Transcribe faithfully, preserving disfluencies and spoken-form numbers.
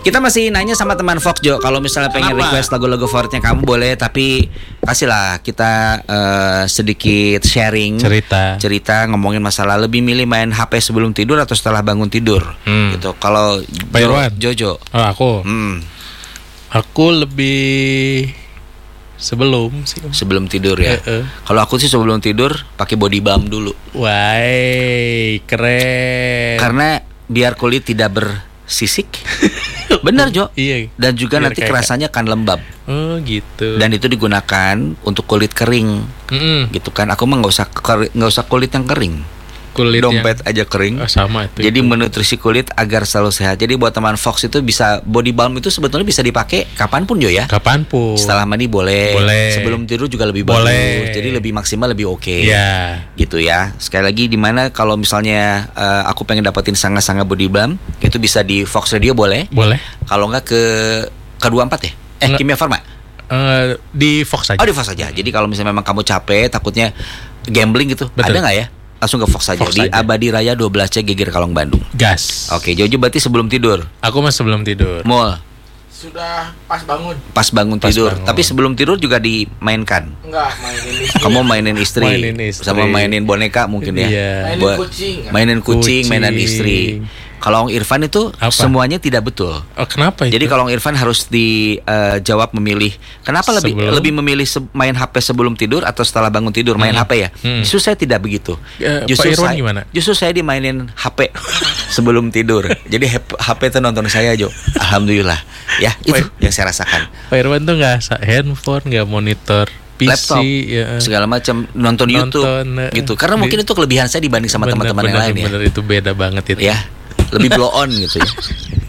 Kita masih nanya sama teman Fox Jo, kalau misalnya pengen Kenapa? request lagu-lagu favoritnya kamu boleh, tapi kasihlah kita uh, sedikit sharing Cerita. cerita ngomongin masalah lebih milih main H P sebelum tidur atau setelah bangun tidur. Hmm. Gitu. Kalau Pak Jo, Irwan. Jojo. Oh, aku. Hmm, Aku lebih sebelum sih. sebelum tidur ya. Eh, eh. Kalau aku sih sebelum tidur pakai body balm dulu. Wah, keren. Karena biar kulit tidak bersisik. Benar Jo. Iya. Dan juga Biar nanti kayak- kerasanya akan lembab. Oh, gitu. Dan itu digunakan untuk kulit kering. Mm-mm. Gitu kan. Aku mah nggak usah keri- nggak usah kulit yang kering. Kulit Dompet yang... aja kering. Oh, sama itu. Jadi itu. menutrisi kulit agar selalu sehat. Jadi buat teman Fox itu bisa, body balm itu sebetulnya bisa dipakai kapanpun Jo ya. Kapanpun. Setelah mandi boleh. Boleh. Sebelum tidur juga lebih Boleh. bagus. Jadi lebih maksimal, lebih oke. Ya. Gitu ya. Sekali lagi di mana kalau misalnya eh, aku pengen dapetin sangat-sangat body balm, itu bisa di Fox Radio boleh. Boleh. Kalau enggak ke K dua puluh empat ya? Eh Enggak. Kimia Farma. Eh, di Fox aja. Oh di Fox aja. Jadi kalau misalnya memang kamu capek, takutnya gambling gitu, Betul. ada nggak ya? Langsung ke Fox aja. Fox Di aja. Abadi Raya dua belas C Geger Kalong Bandung. Gas. Oke, Jojo berarti sebelum tidur. Aku mah sebelum tidur. Mall Sudah pas bangun. pas bangun Pas tidur. bangun. Tapi sebelum tidur juga dimainkan. Enggak mainin istri. Kamu mainin istri, Mainin istri. sama mainin boneka mungkin ya. Iya. Mainin Buat- kucing. Mainin kucing, Kucing. mainan istri. Kalau Ong Irfan itu Apa? semuanya tidak betul. Oh, kenapa itu? Jadi kalau Ong Irfan harus dijawab memilih. Kenapa lebih Sebelum? lebih memilih se- main H P sebelum tidur atau setelah bangun tidur main Hmm. H P ya? Hmm. Justru saya tidak begitu. Eh, Justru Pak Irwan saya, gimana? Justru saya dimainin H P sebelum tidur. Jadi H P itu nonton saya Jo. Alhamdulillah. Ya itu Pak- yang saya rasakan. Pak Irwan tuh nggak sa- handphone, nggak monitor P C, Laptop, ya. segala macam nonton, YouTube Nonton, eh, gitu. Karena di- mungkin itu kelebihan saya dibanding sama Bener, teman-teman yang bener, lain ya. bener, itu beda banget itu. Ya, lebih blow on gitu ya.